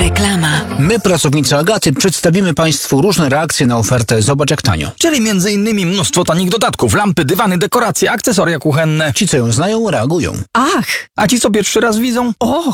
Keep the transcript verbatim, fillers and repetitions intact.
Reklama. My, pracownicy Agaty, przedstawimy Państwu różne reakcje na ofertę Zobacz jak tanio. Czyli między innymi mnóstwo tanich dodatków, lampy, dywany, dekoracje, akcesoria kuchenne. Ci, co ją znają, reagują. Ach, A ci, co pierwszy raz widzą? och.